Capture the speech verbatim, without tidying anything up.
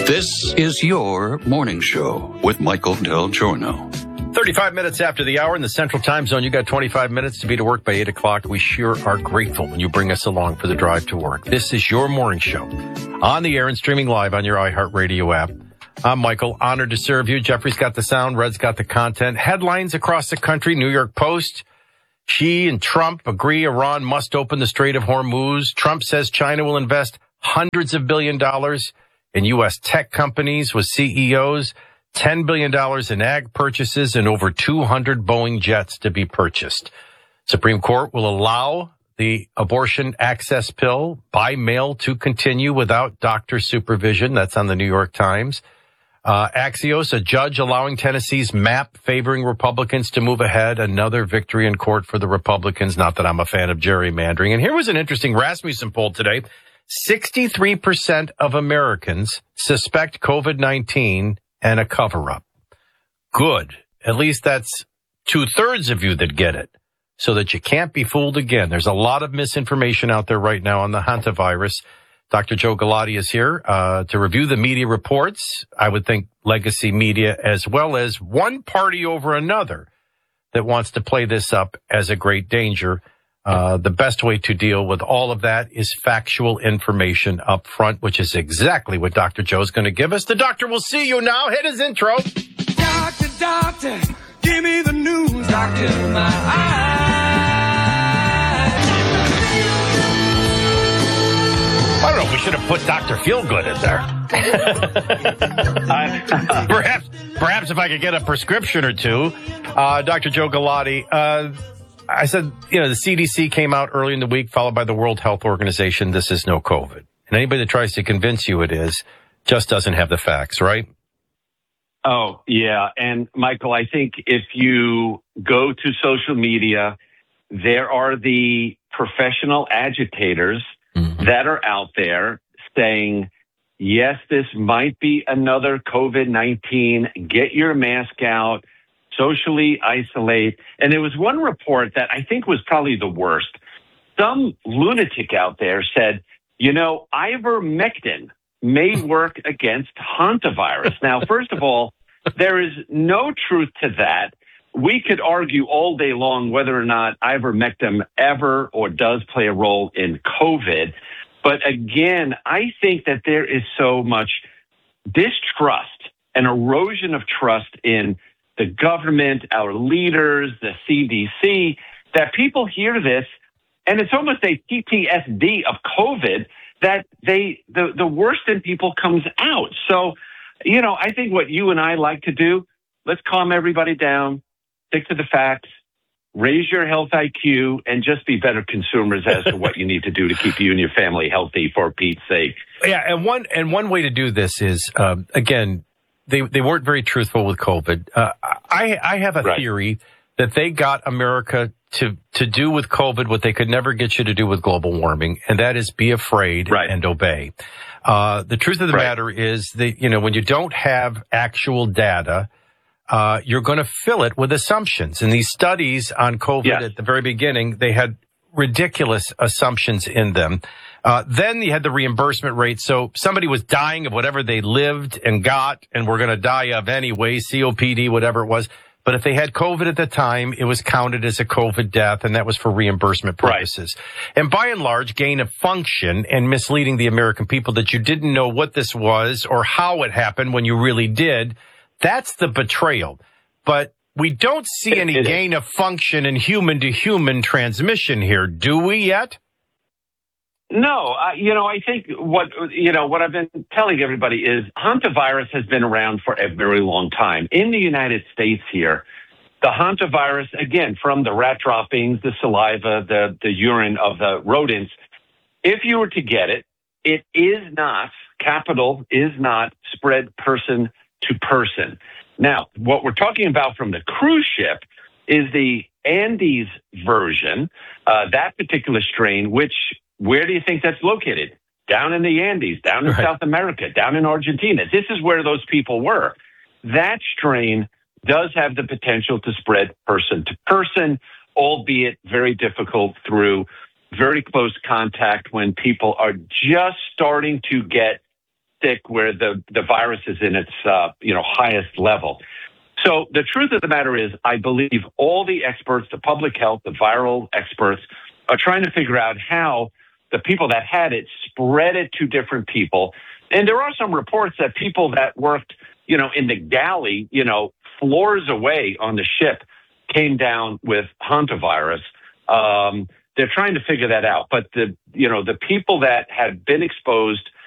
This is your morning show with Michael Del Giorno. thirty-five minutes after the hour in the Central Time Zone. You got twenty-five minutes to be to work by eight o'clock. We sure are grateful when you bring us along for the drive to work. This is your morning show on the air and streaming live on your iHeartRadio app. I'm Michael, honored to serve you. Jeffrey's got the sound, Red's got the content. Headlines across the country, New York Post. Xi and Trump agree Iran must open the Strait of Hormuz. Trump says China will invest hundreds of billion dollars in U S tech companies with C E Os, ten billion dollars in ag purchases, and over two hundred Boeing jets to be purchased. Supreme Court will allow the abortion access pill by mail to continue without doctor supervision. That's on the New York Times. Uh, Axios, a judge allowing Tennessee's map favoring Republicans to move ahead. Another victory in court for the Republicans. Not that I'm a fan of gerrymandering. And here was an interesting Rasmussen poll today. sixty-three percent of Americans suspect COVID nineteen and a cover-up. Good. At least that's two-thirds of you that get it, so that you can't be fooled again. There's a lot of misinformation out there right now on the hantavirus. Doctor Joe Galati is here uh, to review the media reports. I would think legacy media, as well as one party over another that wants to play this up as a great danger. Uh, the best way to deal with all of that is factual information up front, which is exactly what Doctor Joe is going to give us. The doctor will see you now. Hit his intro. Doctor, doctor, give me the news. Doctor, my eyes. I don't know if we should have put Doctor Feelgood in there. perhaps, perhaps if I could get a prescription or two. Uh, Doctor Joe Galati, uh, I said, you know, the C D C came out early in the week, followed by the World Health Organization. This is no COVID. And anybody that tries to convince you it is just doesn't have the facts, right? Oh, yeah. And Michael, I think if you go to social media, there are the professional agitators mm-hmm. that are out there saying, yes, this might be another COVID nineteen. Get your mask out. Socially isolate. And there was one report that I think was probably the worst. Some lunatic out there said, you know, ivermectin may work against hantavirus. Now, first of all, there is no truth to that. We could argue all day long whether or not ivermectin ever or does play a role in COVID. But again, I think that there is so much distrust and erosion of trust in the government, our leaders, the C D C, that people hear this, and it's almost a P T S D of COVID that they the, the worst in people comes out. So, you know, I think what you and I like to do, let's calm everybody down, stick to the facts, raise your health I Q, and just be better consumers as to what you need to do to keep you and your family healthy, for Pete's sake. Yeah, and one and one way to do this is, um, again, They they weren't very truthful with COVID. Uh, I I have a right. theory that they got America to to do with COVID what they could never get you to do with global warming, and that is be afraid right. and obey. Uh, the truth of the right. matter is that, you know, when you don't have actual data, uh, you're going to fill it with assumptions. And these studies on COVID yes. at the very beginning, they had ridiculous assumptions in them. Uh, then you had the reimbursement rate. So somebody was dying of whatever they lived and got and were going to die of anyway, C O P D, whatever it was. But if they had COVID at the time, it was counted as a COVID death, and that was for reimbursement purposes. Right. And by and large, gain of function and misleading the American people that you didn't know what this was or how it happened when you really did, that's the betrayal. But we don't see any it, it gain of function in human-to-human transmission here, do we yet? No, uh, you know, I think what, you know, what I've been telling everybody is hantavirus has been around for a very long time. In the United States here, the hantavirus, again, from the rat droppings, the saliva, the, the urine of the rodents, if you were to get it, it is not, capital is not spread person to person. Now, what we're talking about from the cruise ship is the Andes version, uh, that particular strain, which, where do you think that's located? Down in the Andes, down in right. South America, down in Argentina. This is where those people were. That strain does have the potential to spread person to person, albeit very difficult through very close contact when people are just starting to get stick where the, the virus is in its, uh, you know, highest level. So the truth of the matter is, I believe all the experts, the public health, the viral experts, are trying to figure out how the people that had it spread it to different people. And there are some reports that people that worked, you know, in the galley, you know, floors away on the ship came down with hantavirus. Um, they're trying to figure that out. But the, you know, the people that had been exposed